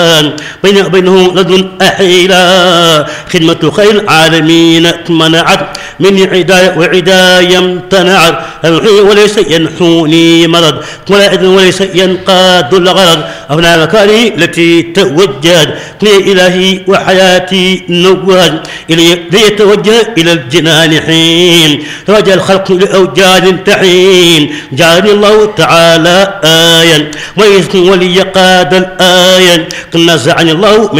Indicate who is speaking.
Speaker 1: بينه لدن أحيلا خدمة خير العالمين منعت من عداية وعداية امتنعت وليس ينحوني مرض ولا إذن وليس ينقاد الغرض أبناء مكاني التي توجهت إلهي وحياتي نواد ليتوجه إلى الجنان حين توجه الخلق لأوجاد تحين جعلني الله تعالى آيا ويسكن ولي قاد الآية نزعني الله